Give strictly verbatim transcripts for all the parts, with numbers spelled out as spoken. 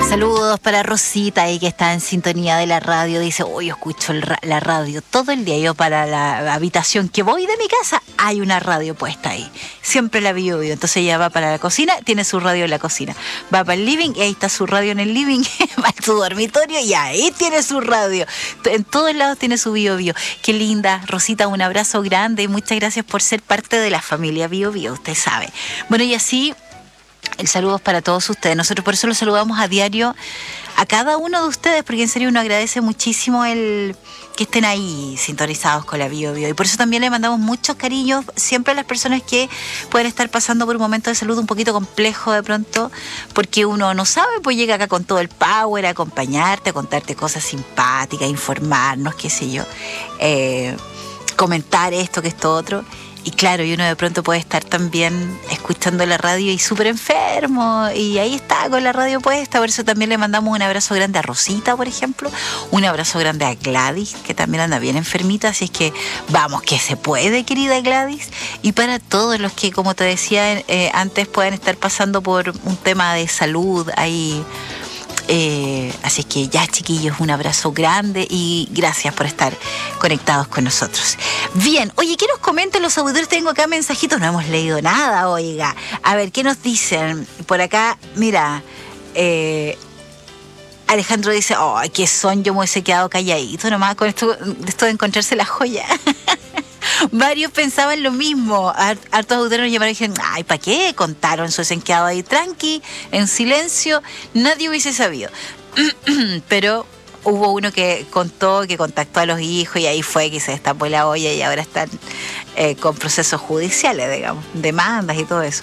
Saludos para Rosita ahí que está en sintonía de la radio. Dice, hoy escucho el ra- la radio todo el día. Yo para la habitación que voy de mi casa hay una radio puesta ahí. Siempre la vivo. Entonces ella va para la cocina, tiene su radio en la cocina. Va para el living y ahí está su radio en el living. Va a su dormitorio y ahí tiene su radio. En todos lados tiene su Bio Bio. Qué linda. Rosita, un abrazo grande y muchas gracias por ser parte de la familia Bio Bio. Usted sabe. Bueno, y así... el saludo es para todos ustedes. Nosotros por eso los saludamos a diario a cada uno de ustedes, porque en serio uno agradece muchísimo el que estén ahí sintonizados con la Bio Bio. Y por eso también le mandamos muchos cariños siempre a las personas que pueden estar pasando por un momento de salud un poquito complejo de pronto, porque uno no sabe, pues llega acá con todo el power a acompañarte, a contarte cosas simpáticas, a informarnos, qué sé yo, eh, comentar esto, que esto otro. Y claro, y uno de pronto puede estar también escuchando la radio y súper enfermo, y ahí está con la radio puesta. Por eso también le mandamos un abrazo grande a Rosita, por ejemplo, un abrazo grande a Gladys, que también anda bien enfermita, así es que vamos, que se puede, querida Gladys. Y para todos los que, como te decía eh, antes, pueden estar pasando por un tema de salud ahí. Eh, así que ya, chiquillos, un abrazo grande y gracias por estar conectados con nosotros. Bien, oye, ¿qué nos comentan los auditores? Tengo acá mensajitos, no hemos leído nada, oiga. A ver, ¿qué nos dicen? Por acá, mira, eh, Alejandro dice, oh, qué son, yo me hubiese quedado calladito nomás con esto, esto de encontrarse la joya. Varios pensaban lo mismo. Hartos auditores nos llamaron y dijeron, ay, ¿para qué? Contaron, se hubiesen quedado ahí tranqui, en silencio, nadie hubiese sabido. Pero hubo uno que contó, que contactó a los hijos y ahí fue que se destapó la olla y ahora están eh, con procesos judiciales, digamos, demandas y todo eso.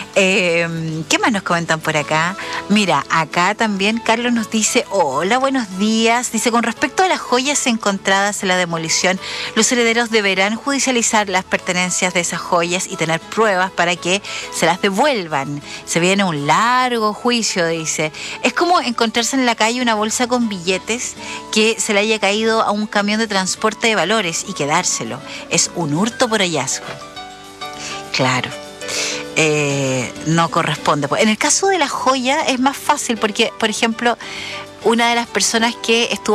Eh, ¿Qué más nos comentan por acá? Mira, acá también Carlos nos dice, hola, buenos días. Dice, con respecto a las joyas encontradas en la demolición, los herederos deberán judicializar las pertenencias de esas joyas y tener pruebas para que se las devuelvan. Se viene un largo juicio, dice. Es como encontrarse en la calle una bolsa con billetes que se le haya caído a un camión de transporte de valores y quedárselo. Es un hurto por hallazgo. Claro. Eh, no corresponde. En el caso de la joya es más fácil porque, por ejemplo, una de las personas que estuvo